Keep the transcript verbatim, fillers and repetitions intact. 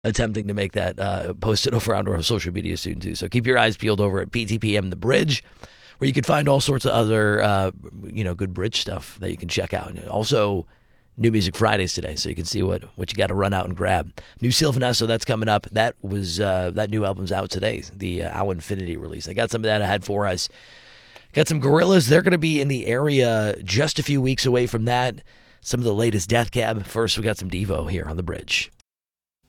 attempting to make that uh, posted over on our social media soon, too. So keep your eyes peeled over at P T P M The Bridge, where you can find all sorts of other, uh, you know, good bridge stuff that you can check out. And also, New Music Fridays today, so you can see what, what you got to run out and grab. New Sylvanesso, that's coming up. That was uh, that new album's out today, the uh, Owl Infinity release. I got some of that ahead for us. Got some Gorillaz. They're going to be in the area just a few weeks away from that. Some of the latest Death Cab. First, we got some Devo here on The Bridge.